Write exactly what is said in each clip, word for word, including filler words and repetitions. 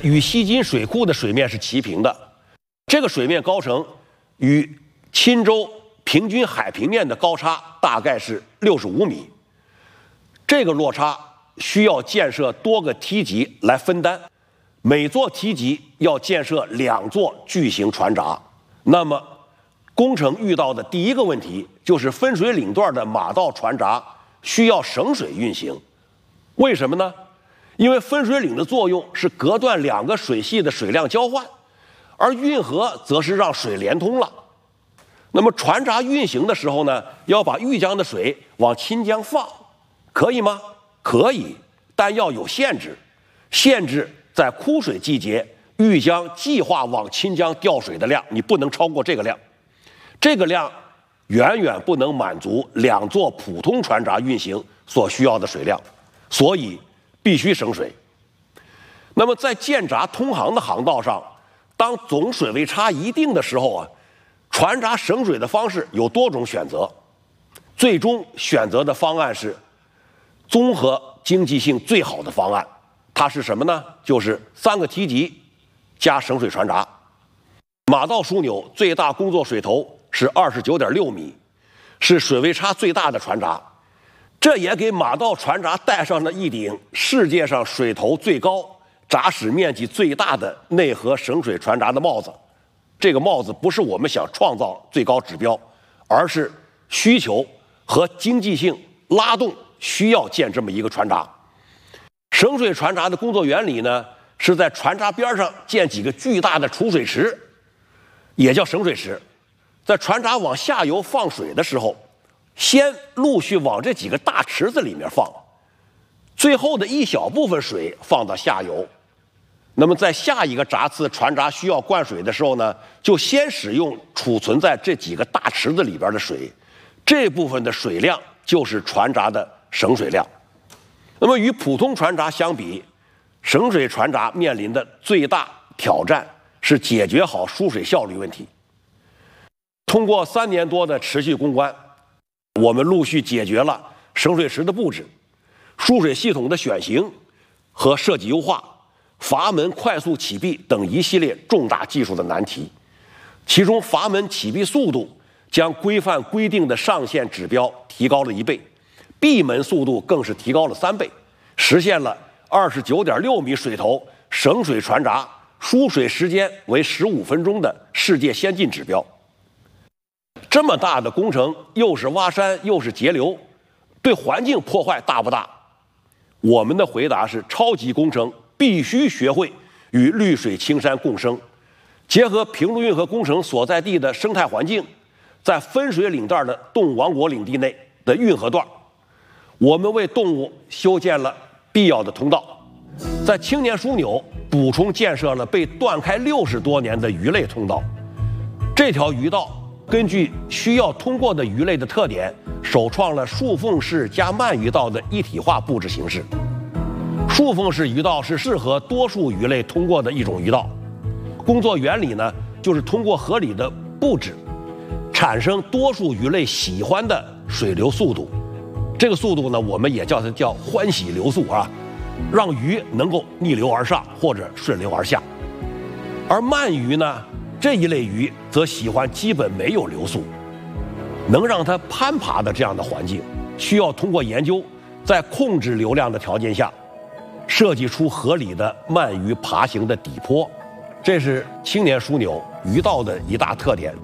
与西津水库的水面是齐平的，这个水面高程与钦州平均海平面的高差大概是六十五米，这个落差需要建设多个梯级来分担，每座梯级要建设两座巨型船闸。那么，工程遇到的第一个问题就是分水岭段的马道船闸需要省水运行。为什么呢？因为分水岭的作用是隔断两个水系的水量交换，而运河则是让水连通了。那么船闸运行的时候呢，要把豫江的水往钦江放，可以吗？可以，但要有限制，限制在枯水季节，豫江计划往钦江调水的量，你不能超过这个量。这个量远远不能满足两座普通船闸运行所需要的水量，所以必须省水。那么在建闸通航的航道上，当总水位差一定的时候啊，船闸省水的方式有多种选择，最终选择的方案是综合经济性最好的方案。它是什么呢？就是三个梯级加省水船闸。马道枢纽最大工作水头是二十九点六米，是水位差最大的船闸。这也给马道船闸戴上了一顶世界上水头最高、闸室面积最大的内河省水船闸的帽子。这个帽子不是我们想创造最高指标，而是需求和经济性拉动需要建这么一个船闸。省水船闸的工作原理呢，是在船闸边上建几个巨大的储水池，也叫省水池。在船闸往下游放水的时候，先陆续往这几个大池子里面放，最后的一小部分水放到下游。那么在下一个闸次船闸需要灌水的时候呢，就先使用储存在这几个大池子里边的水，这部分的水量就是船闸的省水量。那么与普通船闸相比，省水船闸面临的最大挑战是解决好输水效率问题。通过三年多的持续攻关，我们陆续解决了省水池的布置、输水系统的选型和设计优化、阀门快速启闭等一系列重大技术的难题。其中阀门启闭速度将规范规定的上限指标提高了一倍，闭门速度更是提高了三倍，实现了二十九点六米水头省水船闸输水时间为十五分钟的世界先进指标。这么大的工程，又是挖山又是截流，对环境破坏大不大？我们的回答是：超级工程必须学会与绿水青山共生，结合平陆运河工程所在地的生态环境，在分水岭段的动物王国领地内的运河段，我们为动物修建了必要的通道，在青年枢纽补充建设了被断开六十多年的鱼类通道。这条鱼道根据需要通过的鱼类的特点，首创了树缝式加鳗鱼道的一体化布置形式。树缝式鱼道是适合多数鱼类通过的一种鱼道，工作原理呢，就是通过合理的布置，产生多数鱼类喜欢的水流速度。这个速度呢，我们也叫它叫欢喜流速啊，让鱼能够逆流而上或者顺流而下。而鳗鱼呢，这一类鱼则喜欢基本没有流速，能让它攀爬的这样的环境，需要通过研究，在控制流量的条件下，设计出合理的鳗鱼爬行的底坡。这是青年枢纽鱼道的一大特点。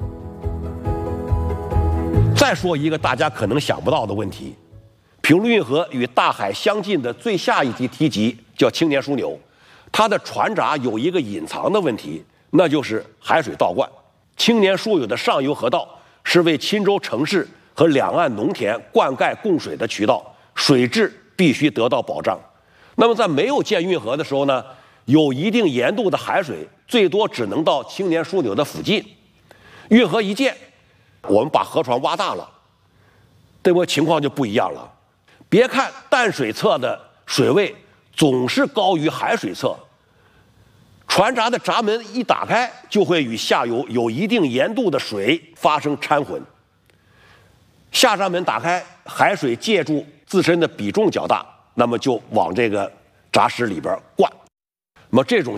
再说一个大家可能想不到的问题，平陆运河与大海相近的最下一级梯级叫青年枢纽，它的船闸有一个隐藏的问题，那就是海水倒灌。青年枢纽的上游河道是为钦州城市和两岸农田灌溉供水的渠道，水质必须得到保障。那么在没有建运河的时候呢，有一定盐度的海水最多只能到青年枢纽的附近。运河一建，我们把河床挖大了，这波情况就不一样了。别看淡水侧的水位总是高于海水侧，船闸的闸门一打开，就会与下游有一定盐度的水发生掺混。下闸门打开，海水借助自身的比重较大，那么就往这个闸室里边灌。那么这种